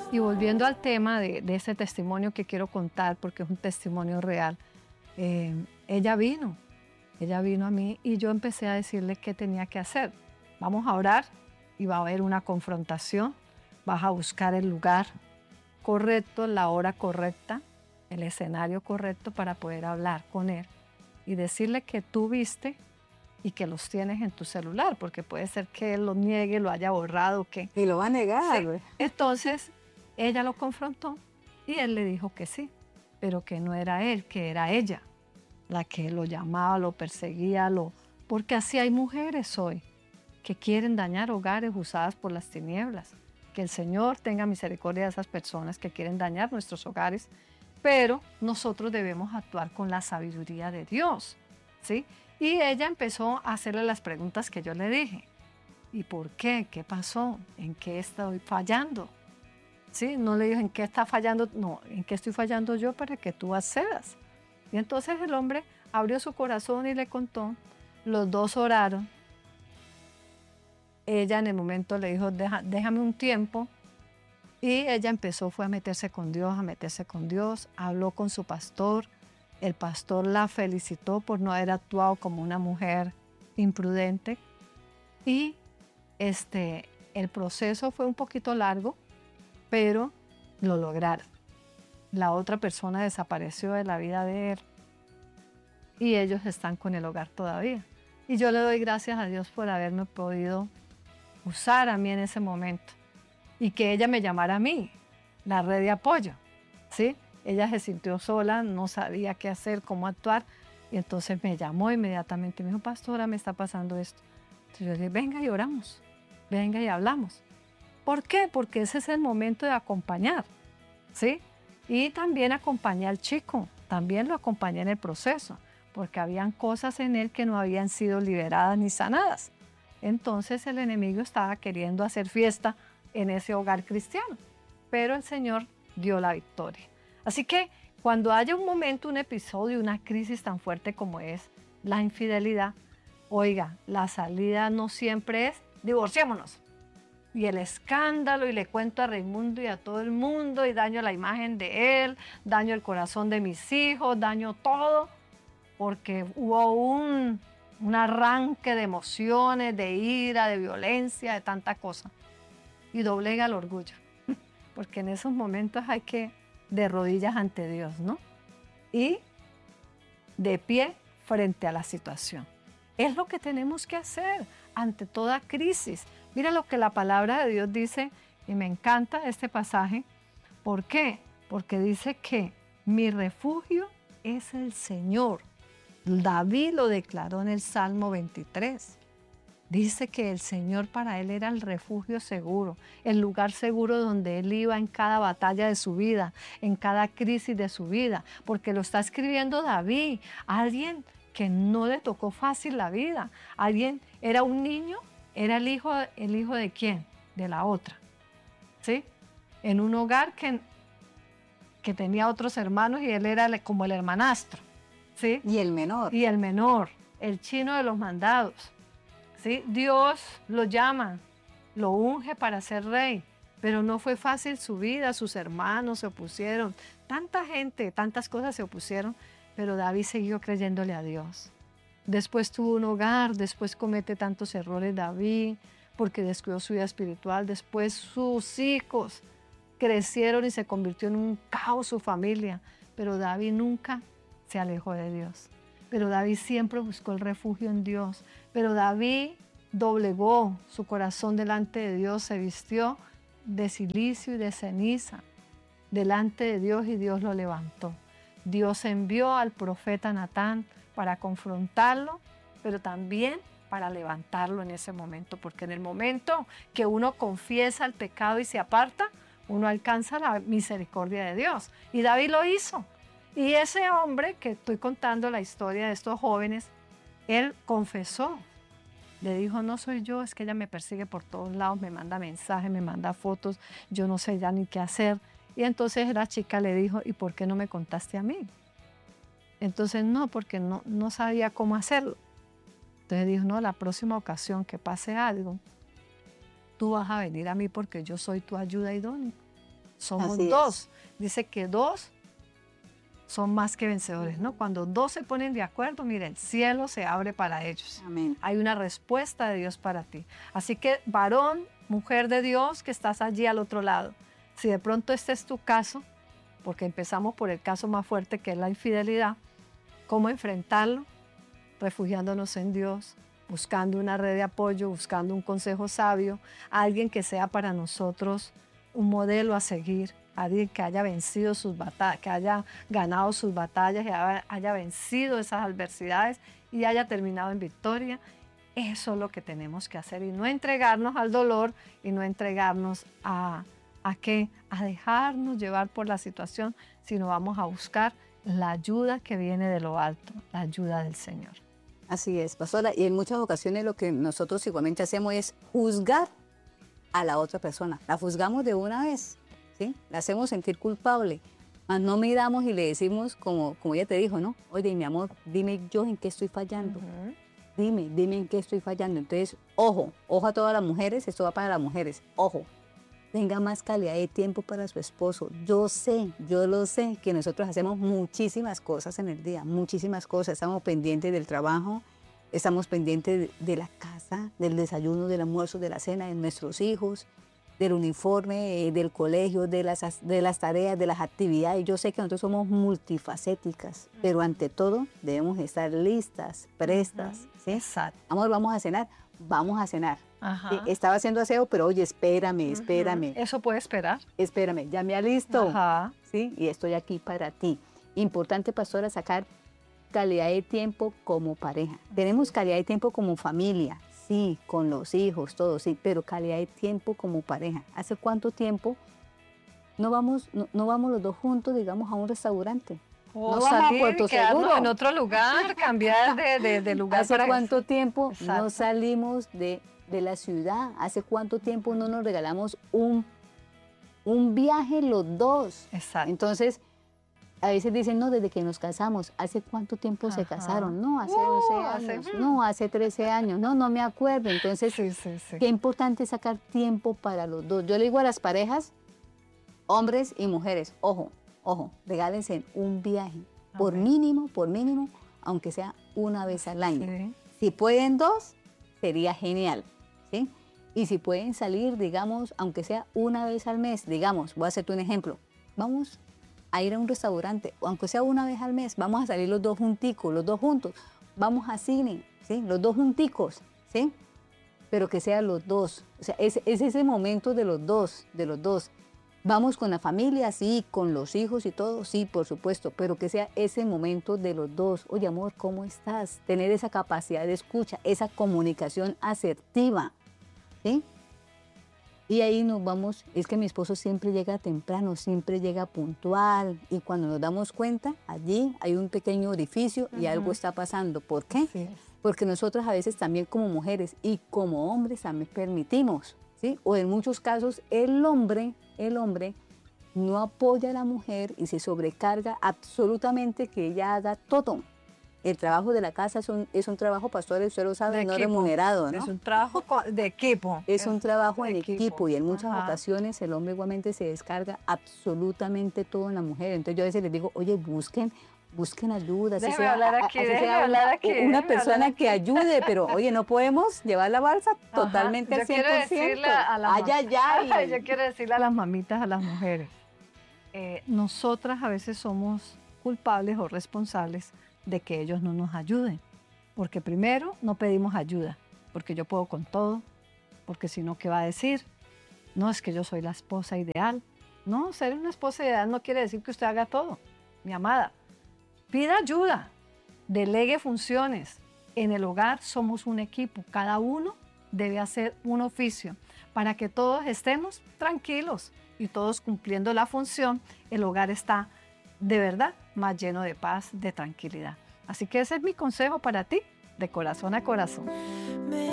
Y volviendo al tema de ese testimonio que quiero contar, porque es un testimonio real, ella vino a mí y yo empecé a decirle qué tenía que hacer. Vamos a orar y va a haber una confrontación, vas a buscar el lugar correcto, la hora correcta, el escenario correcto para poder hablar con él y decirle que tú viste y que los tienes en tu celular, porque puede ser que él lo niegue, lo haya borrado, que... Y lo va a negar. Sí. Entonces, ella lo confrontó y él le dijo que sí, pero que no era él, que era ella, la que lo llamaba, lo perseguía, porque así hay mujeres hoy que quieren dañar hogares usadas por las tinieblas. Que el Señor tenga misericordia de esas personas que quieren dañar nuestros hogares, pero nosotros debemos actuar con la sabiduría de Dios, ¿sí? Y ella empezó a hacerle las preguntas que yo le dije. ¿Y por qué? ¿Qué pasó? ¿En qué estoy fallando? ¿Sí? No le dije en qué está fallando, no, en qué estoy fallando yo para que tú accedas. Y entonces el hombre abrió su corazón y le contó. Los dos oraron. Ella en el momento le dijo, déjame un tiempo. Y ella fue a meterse con Dios, habló con su pastor. El pastor la felicitó por no haber actuado como una mujer imprudente. Y el proceso fue un poquito largo, pero lo lograron. La otra persona desapareció de la vida de él y ellos están con el hogar todavía. Y yo le doy gracias a Dios por haberme podido usar a mí en ese momento y que ella me llamara a mí, la red de apoyo, ¿sí? Ella se sintió sola, no sabía qué hacer, cómo actuar, y entonces me llamó inmediatamente y me dijo, pastora, me está pasando esto. Entonces yo le dije, venga y oramos, venga y hablamos. ¿Por qué? Porque ese es el momento de acompañar, ¿sí? Y también acompañé al chico, también lo acompañé en el proceso, porque habían cosas en él que no habían sido liberadas ni sanadas. Entonces el enemigo estaba queriendo hacer fiesta en ese hogar cristiano, pero el Señor dio la victoria. Así que cuando haya un momento, un episodio, una crisis tan fuerte como es la infidelidad, oiga, la salida no siempre es divorciémonos. Y el escándalo, y le cuento a Raimundo y a todo el mundo, y daño la imagen de él, daño el corazón de mis hijos, daño todo, porque hubo un arranque de emociones, de ira, de violencia, de tanta cosa. Y doblega el orgullo, porque en esos momentos hay que de rodillas ante Dios, ¿no? Y de pie frente a la situación. Es lo que tenemos que hacer ante toda crisis. Mira lo que la palabra de Dios dice, y me encanta este pasaje. ¿Por qué? Porque dice que mi refugio es el Señor. David lo declaró en el Salmo 23. Dice que el Señor para él era el refugio seguro, el lugar seguro donde él iba en cada batalla de su vida, en cada crisis de su vida, porque lo está escribiendo David, alguien que no le tocó fácil la vida, alguien, era un niño, era el hijo de ¿quién? De la otra, ¿sí? En un hogar que tenía otros hermanos y él era como el hermanastro, ¿sí? Y el menor. Y el menor, el chino de los mandados. ¿Sí? Dios lo llama, lo unge para ser rey, pero no fue fácil su vida, sus hermanos se opusieron, tanta gente, tantas cosas se opusieron, pero David siguió creyéndole a Dios. Después tuvo un hogar, después comete tantos errores David, porque descuidó su vida espiritual, después sus hijos crecieron y se convirtió en un caos su familia, pero David nunca se alejó de Dios. Pero David siempre buscó el refugio en Dios. Pero David doblegó su corazón delante de Dios, se vistió de cilicio y de ceniza delante de Dios y Dios lo levantó. Dios envió al profeta Natán para confrontarlo, pero también para levantarlo en ese momento, porque en el momento que uno confiesa el pecado y se aparta, uno alcanza la misericordia de Dios. Y David lo hizo. Y ese hombre que estoy contando la historia de estos jóvenes, él confesó, le dijo, no soy yo, es que ella me persigue por todos lados, me manda mensajes, me manda fotos, yo no sé ya ni qué hacer. Y entonces la chica le dijo, ¿y por qué no me contaste a mí? Entonces no, porque no sabía cómo hacerlo. Entonces dijo, no, la próxima ocasión que pase algo, tú vas a venir a mí porque yo soy tu ayuda idónea. somos Así es. dos. Dice que dos son más que vencedores, ¿no? Cuando dos se ponen de acuerdo, mira, el cielo se abre para ellos. Amén. Hay una respuesta de Dios para ti. Así que, varón, mujer de Dios, que estás allí al otro lado, si de pronto este es tu caso, porque empezamos por el caso más fuerte que es la infidelidad, ¿cómo enfrentarlo? Refugiándonos en Dios, buscando una red de apoyo, buscando un consejo sabio, alguien que sea para nosotros un modelo a seguir, alguien que haya vencido sus batallas, que haya ganado sus batallas, que haya vencido esas adversidades y haya terminado en victoria. Eso es lo que tenemos que hacer y no entregarnos al dolor y no entregarnos ¿a qué? A dejarnos llevar por la situación, sino vamos a buscar la ayuda que viene de lo alto, la ayuda del Señor. Así es, pastora. Y en muchas ocasiones lo que nosotros igualmente hacemos es juzgar a la otra persona. La juzgamos de una vez, ¿sí? La hacemos sentir culpable. Mas no miramos y le decimos, como ella te dijo, ¿no? Oye, mi amor, dime yo en qué estoy fallando. Dime en qué estoy fallando. Entonces, ojo a todas las mujeres, esto va para las mujeres, ojo. Tenga más calidad de tiempo para su esposo. Yo lo sé, que nosotros hacemos muchísimas cosas en el día, muchísimas cosas. Estamos pendientes del trabajo, estamos pendientes de la casa, del desayuno, del almuerzo, de la cena de nuestros hijos, del uniforme, del colegio, de las tareas, de las actividades. Yo sé que nosotros somos multifacéticas, pero ante todo debemos estar listas, prestas. ¿Sí? Exacto. Amor, vamos a cenar. Vamos a cenar. Ajá. Estaba haciendo aseo, pero oye, espérame. ¿Eso puede esperar? Espérame, ya me alisto. Ajá. ¿Sí? Y estoy aquí para ti. Importante, pastora, sacar calidad de tiempo como pareja. Tenemos calidad de tiempo como familia, sí, con los hijos, todo, sí, pero calidad de tiempo como pareja. ¿Hace cuánto tiempo no vamos los dos juntos, digamos, a un restaurante? O no vamos a salir, Puerto quedarnos Seguro. en otro lugar, cambiar de lugar. ¿Hace cuánto tiempo Exacto. no salimos de la ciudad? ¿Hace cuánto tiempo no nos regalamos un viaje los dos? Exacto. Entonces, a veces dicen, no, desde que nos casamos. ¿Hace cuánto tiempo se casaron? No, hace 12 años. No, hace 13 años. No me acuerdo. Entonces, sí. qué importante es sacar tiempo para los dos. Yo le digo a las parejas, hombres y mujeres, ojo, regálense un viaje, por mínimo, aunque sea una vez al año. Sí. Si pueden dos, sería genial, ¿sí? Y si pueden salir, digamos, aunque sea una vez al mes, digamos, voy a hacerte un ejemplo, vamos a ir a un restaurante, o aunque sea una vez al mes, vamos a salir los dos junticos, los dos juntos, vamos a cine, ¿sí? Los dos junticos, ¿sí? Pero que sean los dos, o sea, es ese momento de los dos. Vamos con la familia, sí, con los hijos y todo, sí, por supuesto, pero que sea ese momento de los dos. Oye, amor, ¿cómo estás? Tener esa capacidad de escucha, esa comunicación asertiva, ¿sí? Y ahí nos vamos, es que mi esposo siempre llega temprano, siempre llega puntual, y cuando nos damos cuenta, allí hay un pequeño orificio y algo está pasando. ¿Por qué? Sí. Porque nosotros a veces también como mujeres y como hombres también permitimos, ¿sí? O en muchos casos el hombre no apoya a la mujer y se sobrecarga absolutamente que ella haga todo. El trabajo de la casa es un trabajo, pastores, usted lo sabe, no remunerado, ¿no? Es un trabajo de equipo. Es un trabajo en equipo y en muchas Ajá. ocasiones el hombre igualmente se descarga absolutamente todo en la mujer. Entonces yo a veces les digo, oye, busquen ayuda. Déjeme hablar aquí. Una persona que ayude, pero oye, no podemos llevar la balsa totalmente al 100%. Yo quiero decirle a las mamitas, a las mujeres, nosotras a veces somos culpables o responsables de que ellos no nos ayuden. Porque primero no pedimos ayuda, porque yo puedo con todo, porque si no, ¿qué va a decir? No, es que yo soy la esposa ideal. No, ser una esposa ideal no quiere decir que usted haga todo, mi amada. Pida ayuda, delegue funciones. En el hogar somos un equipo, cada uno debe hacer un oficio para que todos estemos tranquilos y todos cumpliendo la función. El hogar está de verdad más lleno de paz, de tranquilidad. Así que ese es mi consejo para ti, de corazón a corazón.